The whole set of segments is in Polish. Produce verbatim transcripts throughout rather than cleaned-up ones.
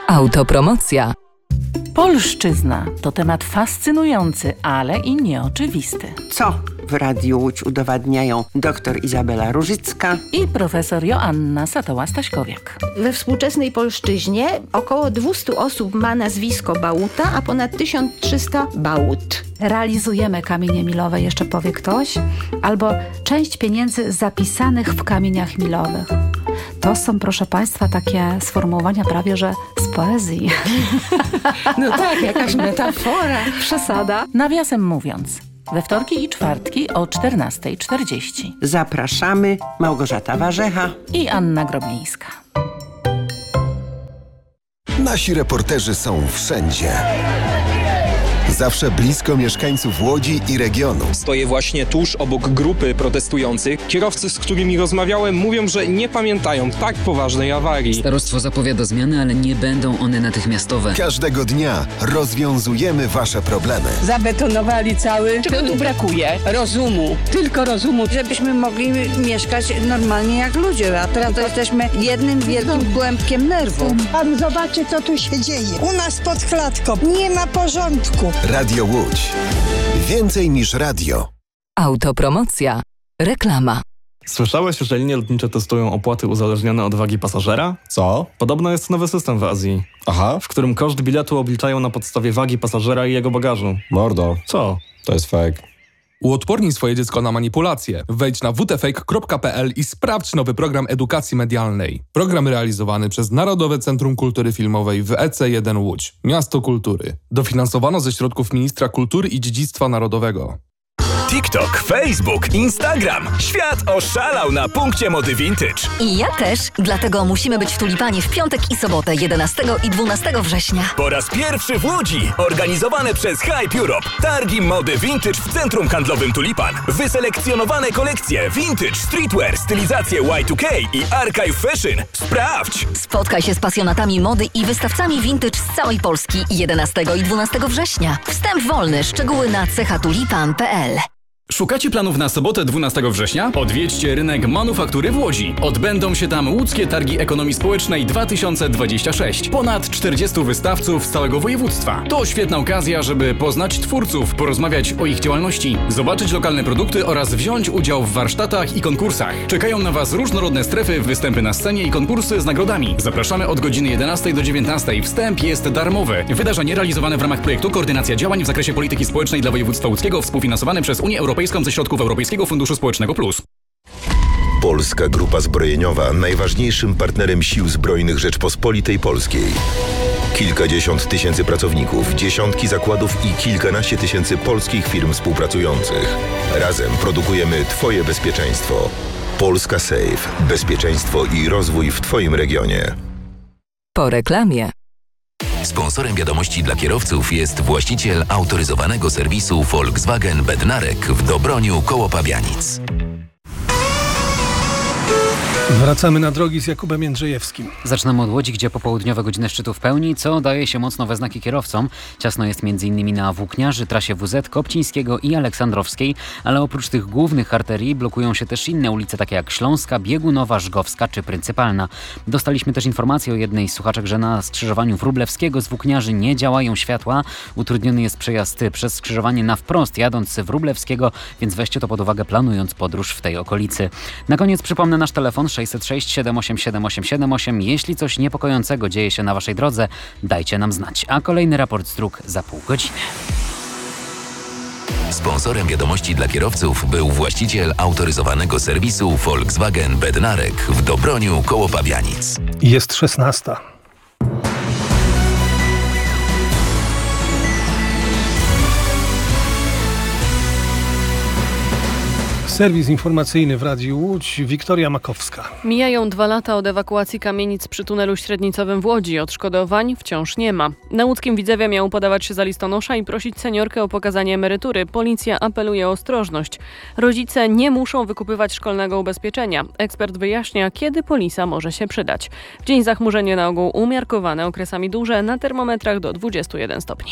Autopromocja. Polszczyzna to temat fascynujący, ale i nieoczywisty. Co w Radiu Łódź udowadniają dr Izabela Różycka i profesor Joanna Satoła-Staśkowiak. We współczesnej polszczyźnie około dwieście osób ma nazwisko Bałuta, a ponad tysiąc trzysta Bałut. Realizujemy kamienie milowe, jeszcze powie ktoś, albo część pieniędzy zapisanych w kamieniach milowych. To są, proszę Państwa, takie sformułowania prawie, że z poezji. No tak, jakaś metafora. Przesada. Nawiasem mówiąc, we wtorki i czwartki o czternasta czterdzieści. Zapraszamy, Małgorzata Warzecha i Anna Groblińska. Nasi reporterzy są wszędzie. Zawsze blisko mieszkańców Łodzi i regionu. Stoję właśnie tuż obok grupy protestujących. Kierowcy, z którymi rozmawiałem, mówią, że nie pamiętają tak poważnej awarii. Starostwo zapowiada zmiany, ale nie będą one natychmiastowe. Każdego dnia rozwiązujemy wasze problemy. Zabetonowali cały. Czego tu brakuje? Rozumu. Tylko rozumu. Żebyśmy mogli mieszkać normalnie jak ludzie. A teraz to jesteśmy jednym wielkim kłębkiem nerwu. Pan zobaczy, co tu się dzieje. U nas pod klatką nie ma porządku. Radio Łódź. Więcej niż radio. Autopromocja. Reklama. Słyszałeś, że linie lotnicze testują opłaty uzależnione od wagi pasażera? Co? Podobno jest nowy system w Azji. Aha. W którym koszt biletu obliczają na podstawie wagi pasażera i jego bagażu. Mordo. Co? To jest fake. Uodpornij swoje dziecko na manipulacje. Wejdź na w t fake kropka p l i sprawdź nowy program edukacji medialnej. Program realizowany przez Narodowe Centrum Kultury Filmowej w E C jeden Łódź. Miasto Kultury. Dofinansowano ze środków Ministra Kultury i Dziedzictwa Narodowego. TikTok, Facebook, Instagram. Świat oszalał na punkcie mody vintage. I ja też, dlatego musimy być w Tulipanie w piątek i sobotę jedenastego i dwunastego września. Po raz pierwszy w Łodzi, organizowane przez Hype Europe. Targi mody vintage w centrum handlowym Tulipan. Wyselekcjonowane kolekcje vintage, streetwear, stylizacje Y dwa K i archive fashion. Sprawdź! Spotkaj się z pasjonatami mody i wystawcami vintage z całej Polski jedenastego i dwunastego września. Wstęp wolny, szczegóły na cechatulipan kropka p l. Szukacie planów na sobotę dwunastego września? Odwiedźcie rynek manufaktury w Łodzi. Odbędą się tam łódzkie targi ekonomii społecznej dwa tysiące dwadzieścia sześć. Ponad czterdziestu wystawców z całego województwa. To świetna okazja, żeby poznać twórców, porozmawiać o ich działalności, zobaczyć lokalne produkty oraz wziąć udział w warsztatach i konkursach. Czekają na Was różnorodne strefy, występy na scenie i konkursy z nagrodami. Zapraszamy od godziny jedenastej do dziewiętnastej. Wstęp jest darmowy. Wydarzenie realizowane w ramach projektu Koordynacja działań w zakresie polityki społecznej dla województwa łódzkiego, współfinansowane przez Unię Europejską ze środków Europejskiego Funduszu Społecznego Plus. Polska Grupa Zbrojeniowa, najważniejszym partnerem Sił Zbrojnych Rzeczpospolitej Polskiej. Kilkadziesiąt tysięcy pracowników, dziesiątki zakładów i kilkanaście tysięcy polskich firm współpracujących. Razem produkujemy Twoje bezpieczeństwo. Polska Safe. Bezpieczeństwo i rozwój w Twoim regionie. Po reklamie. Sponsorem wiadomości dla kierowców jest właściciel autoryzowanego serwisu Volkswagen Bednarek w Dobroniu koło Pabianic. Wracamy na drogi z Jakubem Jędrzejewskim. Zaczynamy od Łodzi, gdzie popołudniowe godziny szczytu w pełni, co daje się mocno we znaki kierowcom. Ciasno jest m.in. na Włókniarzy, trasie W Z, Kopcińskiego i Aleksandrowskiej, ale oprócz tych głównych arterii blokują się też inne ulice, takie jak Śląska, Biegunowa, Żgowska czy Pryncypalna. Dostaliśmy też informację o jednej z słuchaczek, że na skrzyżowaniu Wróblewskiego z Włókniarzy nie działają światła. Utrudniony jest przejazd przez skrzyżowanie na wprost, jadąc z Wróblewskiego, więc weźcie to pod uwagę, planując podróż w tej okolicy. Na koniec przypomnę nasz telefon sześćset sześć siedem osiem siedem osiem siedem osiem. Jeśli coś niepokojącego dzieje się na Waszej drodze, dajcie nam znać. A kolejny raport z dróg za pół godziny. Sponsorem wiadomości dla kierowców był właściciel autoryzowanego serwisu Volkswagen Bednarek w Dobroniu koło Pabianic. Jest szesnasta. Serwis informacyjny w Radiu Łódź, Wiktoria Makowska. Mijają dwa lata od ewakuacji kamienic przy tunelu średnicowym w Łodzi. Odszkodowań wciąż nie ma. Na łódzkim Widzewie miał podawać się za listonosza i prosić seniorkę o pokazanie emerytury. Policja apeluje o ostrożność. Rodzice nie muszą wykupywać szkolnego ubezpieczenia. Ekspert wyjaśnia, kiedy polisa może się przydać. W dzień zachmurzenie na ogół umiarkowane, okresami duże, na termometrach do dwudziestu jeden stopni.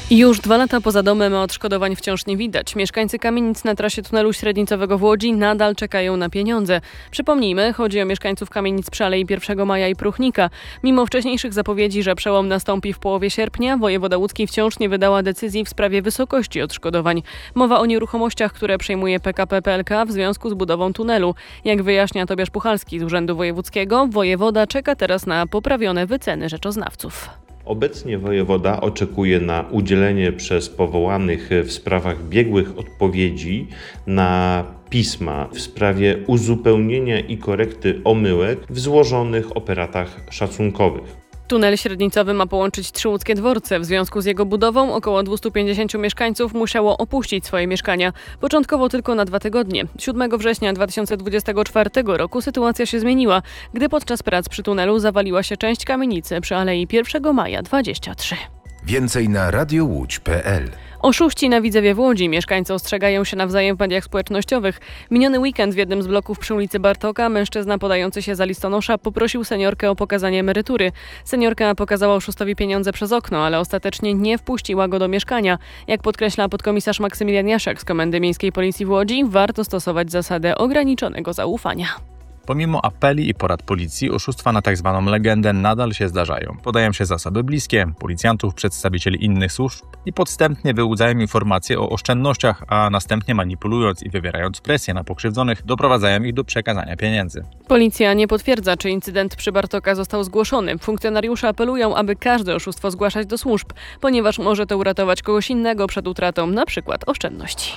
Już dwa lata poza domem, a odszkodowań wciąż nie widać. Mieszkańcy kamienic na trasie tunelu średnicowego w Łodzi nadal czekają na pieniądze. Przypomnijmy, chodzi o mieszkańców kamienic przy Alei pierwszego Maja i Pruchnika. Mimo wcześniejszych zapowiedzi, że przełom nastąpi w połowie sierpnia, wojewoda łódzki wciąż nie wydała decyzji w sprawie wysokości odszkodowań. Mowa o nieruchomościach, które przejmuje P K P P L K w związku z budową tunelu. Jak wyjaśnia Tobiasz Puchalski z Urzędu Wojewódzkiego, wojewoda czeka teraz na poprawione wyceny rzeczoznawców. Obecnie wojewoda oczekuje na udzielenie przez powołanych w sprawach biegłych odpowiedzi na pisma w sprawie uzupełnienia i korekty omyłek w złożonych operatach szacunkowych. Tunel średnicowy ma połączyć trzy łódzkie dworce. W związku z jego budową około dwieście pięćdziesiąt mieszkańców musiało opuścić swoje mieszkania. Początkowo tylko na dwa tygodnie. siódmego września dwa tysiące dwudziestego czwartego roku sytuacja się zmieniła, gdy podczas prac przy tunelu zawaliła się część kamienicy przy Alei pierwszego Maja dwudziestego trzeciego. Więcej na radiowłódź kropka pe el. Oszuści na Widzewie w Łodzi. Mieszkańcy ostrzegają się nawzajem w mediach społecznościowych. Miniony weekend w jednym z bloków przy ulicy Bartoka mężczyzna podający się za listonosza poprosił seniorkę o pokazanie emerytury. Seniorka pokazała oszustowi pieniądze przez okno, ale ostatecznie nie wpuściła go do mieszkania. Jak podkreśla podkomisarz Maksymilian Jaszek z Komendy Miejskiej Policji w Łodzi, warto stosować zasadę ograniczonego zaufania. Pomimo apeli i porad policji, oszustwa na tzw. legendę nadal się zdarzają. Podają się zasoby bliskie, policjantów, przedstawicieli innych służb i podstępnie wyłudzają informacje o oszczędnościach, a następnie manipulując i wywierając presję na pokrzywdzonych, doprowadzają ich do przekazania pieniędzy. Policja nie potwierdza, czy incydent przy Bartoka został zgłoszony. Funkcjonariusze apelują, aby każde oszustwo zgłaszać do służb, ponieważ może to uratować kogoś innego przed utratą, na przykład oszczędności.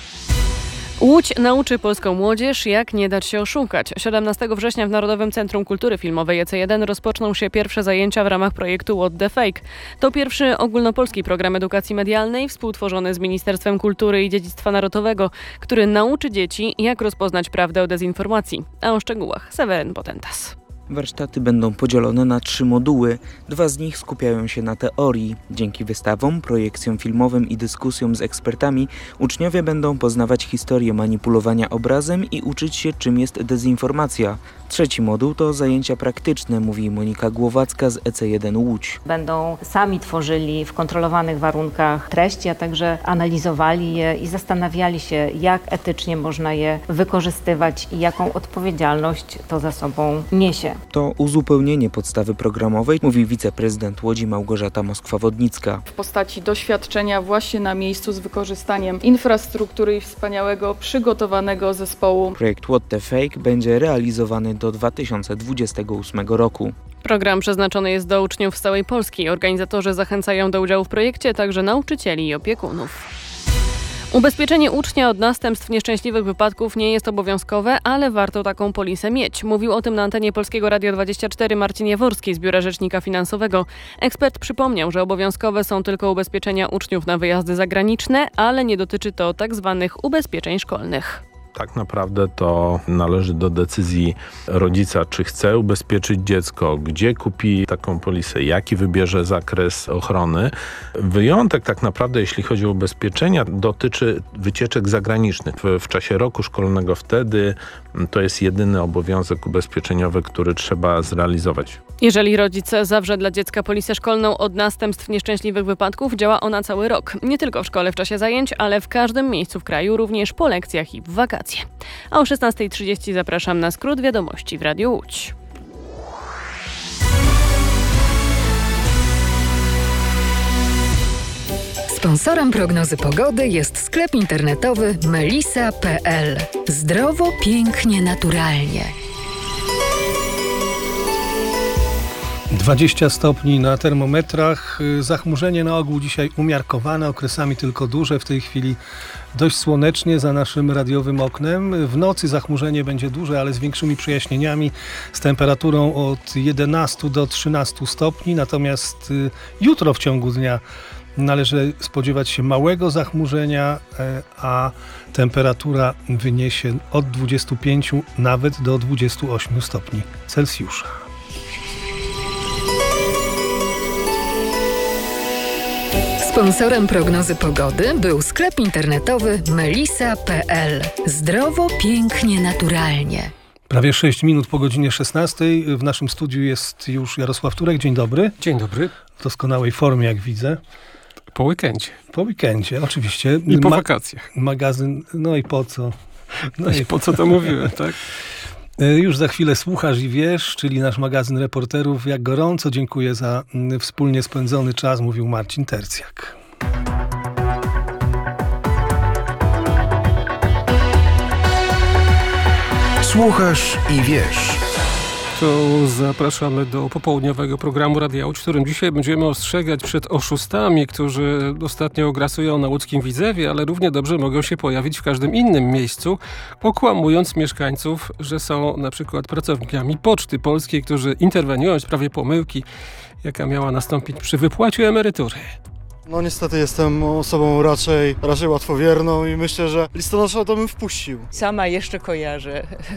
Łódź nauczy polską młodzież, jak nie dać się oszukać. siedemnastego września w Narodowym Centrum Kultury Filmowej E C jeden rozpoczną się pierwsze zajęcia w ramach projektu What the Fake. To pierwszy ogólnopolski program edukacji medialnej współtworzony z Ministerstwem Kultury i Dziedzictwa Narodowego, który nauczy dzieci, jak rozpoznać prawdę o dezinformacji. A o szczegółach Seweryn Potentas. Warsztaty będą podzielone na trzy moduły. Dwa z nich skupiają się na teorii. Dzięki wystawom, projekcjom filmowym i dyskusjom z ekspertami uczniowie będą poznawać historię manipulowania obrazem i uczyć się, czym jest dezinformacja. Trzeci moduł to zajęcia praktyczne, mówi Monika Głowacka z E C jeden Łódź. Będą sami tworzyli w kontrolowanych warunkach treści, a także analizowali je i zastanawiali się, jak etycznie można je wykorzystywać i jaką odpowiedzialność to za sobą niesie. To uzupełnienie podstawy programowej, mówi wiceprezydent Łodzi Małgorzata Moskwa-Wodnicka. W postaci doświadczenia właśnie na miejscu z wykorzystaniem infrastruktury i wspaniałego, przygotowanego zespołu. Projekt What the Fake będzie realizowany do dwa tysiące dwudziestego ósmego roku. Program przeznaczony jest do uczniów z całej Polski. Organizatorzy zachęcają do udziału w projekcie także nauczycieli i opiekunów. Ubezpieczenie ucznia od następstw nieszczęśliwych wypadków nie jest obowiązkowe, ale warto taką polisę mieć. Mówił o tym na antenie Polskiego Radia dwadzieścia cztery Marcin Jaworski z Biura Rzecznika Finansowego. Ekspert przypomniał, że obowiązkowe są tylko ubezpieczenia uczniów na wyjazdy zagraniczne, ale nie dotyczy to tzw. ubezpieczeń szkolnych. Tak naprawdę to należy do decyzji rodzica, czy chce ubezpieczyć dziecko, gdzie kupi taką polisę, jaki wybierze zakres ochrony. Wyjątek tak naprawdę, jeśli chodzi o ubezpieczenia, dotyczy wycieczek zagranicznych. W, w czasie roku szkolnego wtedy to jest jedyny obowiązek ubezpieczeniowy, który trzeba zrealizować. Jeżeli rodzic zawrze dla dziecka polisę szkolną od następstw nieszczęśliwych wypadków, działa ona cały rok. Nie tylko w szkole w czasie zajęć, ale w każdym miejscu w kraju, również po lekcjach i w wakacje. A o szesnasta trzydzieści zapraszam na skrót wiadomości w Radiu Łódź. Sponsorem prognozy pogody jest sklep internetowy melisa kropka pe el. Zdrowo, pięknie, naturalnie. dwadzieścia stopni na termometrach, zachmurzenie na ogół dzisiaj umiarkowane, okresami tylko duże, w tej chwili dość słonecznie za naszym radiowym oknem. W nocy zachmurzenie będzie duże, ale z większymi przejaśnieniami, z temperaturą od jedenastu do trzynastu stopni, natomiast jutro w ciągu dnia należy spodziewać się małego zachmurzenia, a temperatura wyniesie od dwudziestu pięciu nawet do dwudziestu ośmiu stopni Celsjusza. Sponsorem prognozy pogody był sklep internetowy melisa kropka pe el. Zdrowo, pięknie, naturalnie. Prawie sześć minut po godzinie szesnastej. W naszym studiu jest już Jarosław Turek. Dzień dobry. Dzień dobry. W doskonałej formie, jak widzę. Po weekendzie. Po weekendzie, oczywiście. I po Ma- wakacjach. Magazyn, no i po co? No i po co to mówiłem, tak? Już za chwilę Słuchasz i Wiesz, czyli nasz magazyn reporterów. Jak gorąco dziękuję za wspólnie spędzony czas, mówił Marcin Tercjak. Słuchasz i Wiesz. To zapraszamy do popołudniowego programu Radia Łódź, w którym dzisiaj będziemy ostrzegać przed oszustami, którzy ostatnio grasują na łódzkim Widzewie, ale równie dobrze mogą się pojawić w każdym innym miejscu, okłamując mieszkańców, że są na przykład pracownikami Poczty Polskiej, którzy interweniują w sprawie pomyłki, jaka miała nastąpić przy wypłacie emerytury. No niestety jestem osobą raczej, raczej łatwowierną i myślę, że listonosza to bym wpuścił. Sama jeszcze kojarzę